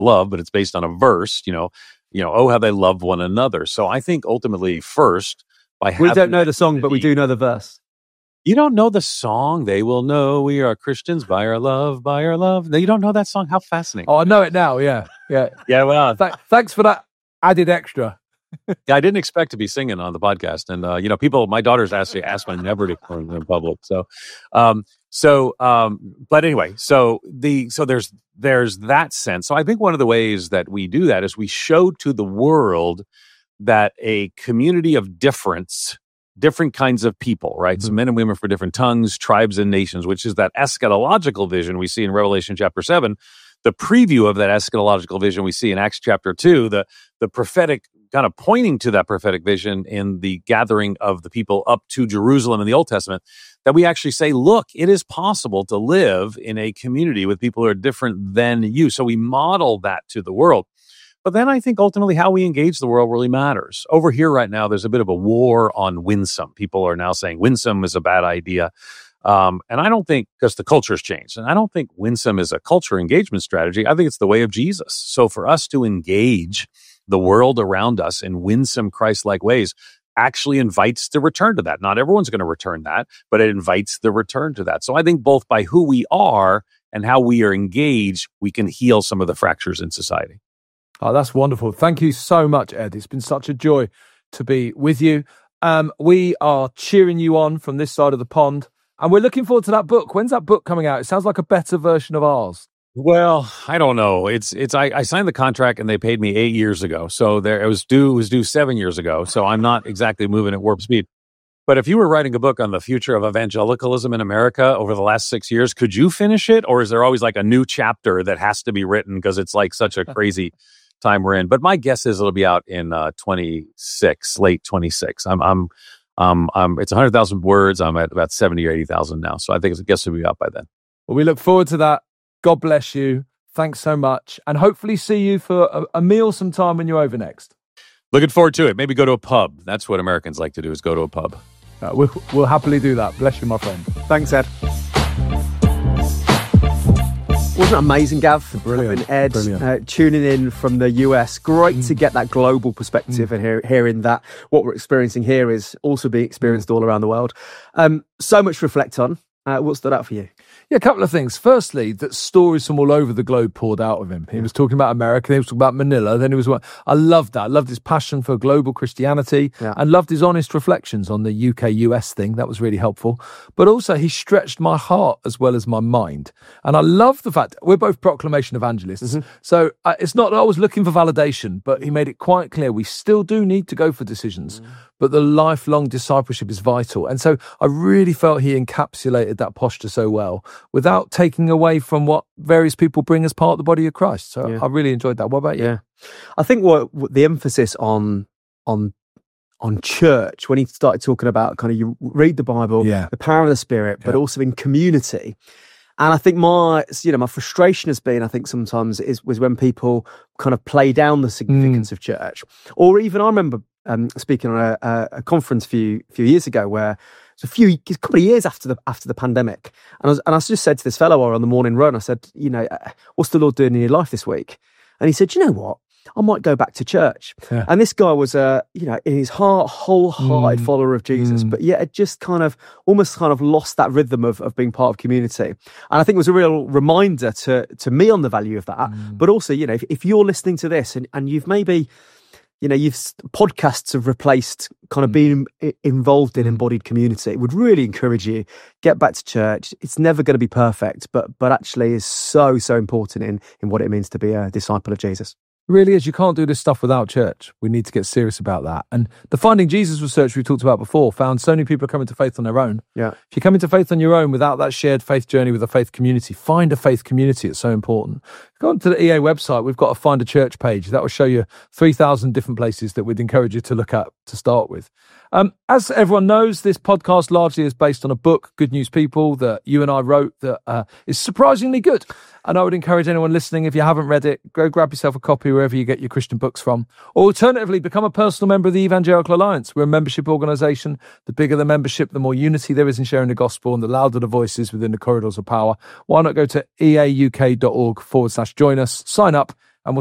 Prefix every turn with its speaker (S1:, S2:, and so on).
S1: love, but it's based on a verse, oh, how they love one another. So I think ultimately first,
S2: we don't know the song, but we do know the verse.
S1: You don't know the song. They will know we are Christians by our love, by our love. You don't know that song? How fascinating.
S2: Oh, I know it now. Yeah.
S1: Yeah, well.
S2: Thanks for that added extra.
S1: I didn't expect to be singing on the podcast. And, my daughters actually asked me never to sing in public. But anyway, so there's that sense. So I think one of the ways that we do that is we show to the world that a community of different kinds of people, right? Mm-hmm. So men and women for different tongues, tribes, and nations, which is that eschatological vision we see in Revelation chapter 7. The preview of that eschatological vision we see in Acts chapter 2, the prophetic kind of pointing to that prophetic vision in the gathering of the people up to Jerusalem in the Old Testament, that we actually say, look, it is possible to live in a community with people who are different than you. So we model that to the world. But then I think ultimately how we engage the world really matters. Over here right now, there's a bit of a war on winsome. People are now saying winsome is a bad idea. And I don't think, because the culture's changed, and I don't think winsome is a culture engagement strategy. I think it's the way of Jesus. So for us to engage the world around us in winsome Christ-like ways actually invites the return to that. Not everyone's going to return that, but it invites the return to that. So I think both by who we are and how we are engaged, we can heal some of the fractures in society.
S2: Oh, that's wonderful. Thank you so much, Ed. It's been such a joy to be with you. We are cheering you on from this side of the pond, and we're looking forward to that book. When's that book coming out? It sounds like a better version of ours.
S1: Well, I don't know. I signed the contract and they paid me 8 years ago. So it was due 7 years ago. So I'm not exactly moving at warp speed. But if you were writing a book on the future of evangelicalism in America over the last 6 years, could you finish it? Or is there always like a new chapter that has to be written because it's like such a crazy time we're in? But my guess is it'll be out in late 26. It's 100,000 words. I'm at about 70 or 80,000 now. So I guess it'll be out by then.
S2: Well, we look forward to that. God bless you. Thanks so much. And hopefully see you for a meal sometime when you're over next.
S1: Looking forward to it. Maybe go to a pub. That's what Americans like to do, is go to a pub.
S2: We'll happily do that. Bless you, my friend.
S3: Thanks, Ed. Wasn't it amazing, Gav?
S2: Brilliant.
S3: And Ed tuning in from the US. Great to get that global perspective and hearing that what we're experiencing here is also being experienced all around the world. So much to reflect on. What stood out for you?
S2: Yeah, a couple of things. Firstly, that stories from all over the globe poured out of him. He was talking about America, then he was talking about Manila, then I loved that. I loved his passion for global Christianity and loved his honest reflections on the UK-US thing. That was really helpful. But also, he stretched my heart as well as my mind. And I love the fact we're both proclamation evangelists. Mm-hmm. So it's not that I was looking for validation, but he made it quite clear we still do need to go for decisions. But the lifelong discipleship is vital. And so I really felt he encapsulated that posture so well without taking away from what various people bring as part of the body of Christ. So I really enjoyed that. What about you?
S3: Yeah. I think what the emphasis on church, when he started talking about kind of you read the Bible, the power of the Spirit, but also in community. And I think my frustration has been, I think sometimes was when people kind of play down the significance of church. Or even I remember speaking on a conference a few years ago where it's a couple of years after the pandemic, and I just said to this fellow on the morning run, I said, what's the Lord doing in your life this week? And he said, you know what? I might go back to church. Yeah. And this guy was in his heart, wholehearted follower of Jesus, but yet had just almost lost that rhythm of being part of community. And I think it was a real reminder to me on the value of that. But also, if you're listening to this and you've maybe, podcasts have replaced kind of being involved in embodied community, would really encourage you, get back to church. It's never going to be perfect, but actually is so, so important in what it means to be a disciple of Jesus.
S2: It really is. You can't do this stuff without church. We need to get serious about that. And the Finding Jesus research we talked about before found so many people are coming to faith on their own. Yeah. If you're coming to faith on your own without that shared faith journey with a faith community, find a faith community. It's so important. Go onto the EA website. We've got a Find a Church page. That will show you 3,000 different places that we'd encourage you to look at to start with. As everyone knows, this podcast largely is based on a book, Good News People, that you and I wrote that is surprisingly good. And I would encourage anyone listening, if you haven't read it, go grab yourself a copy wherever you get your Christian books from. Or alternatively, become a personal member of the Evangelical Alliance. We're a membership organisation. The bigger the membership, the more unity there is in sharing the gospel and the louder the voices within the corridors of power. Why not go to eauk.org/join us, sign up,